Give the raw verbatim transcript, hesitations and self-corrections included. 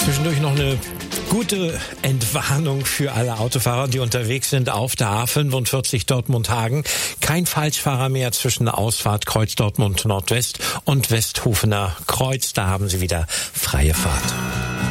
Zwischendurch noch eine gute Entwarnung für alle Autofahrer, die unterwegs sind auf der A fünfundvierzig Dortmund-Hagen. Kein Falschfahrer mehr zwischen der Ausfahrt Kreuz Dortmund Nordwest und Westhofener Kreuz. Da haben Sie wieder freie Fahrt.